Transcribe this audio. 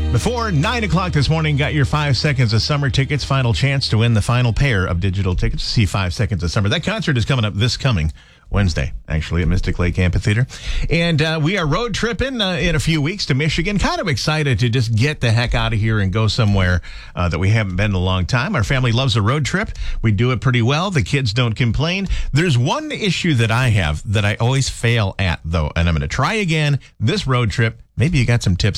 Before 9 o'clock this morning, got your 5 Seconds of Summer tickets. Final chance to win the final pair of digital tickets to see 5 Seconds of Summer. That concert is coming up this coming Wednesday, actually, at Mystic Lake Amphitheater. And we are road tripping in a few weeks to Michigan. Kind of excited to just get the heck out of here and go somewhere that we haven't been in a long time. Our family loves a road trip. We do it pretty well. The kids don't complain. There's one issue that I have that I always fail at, though, and I'm going to try again this road trip. Maybe you got some tips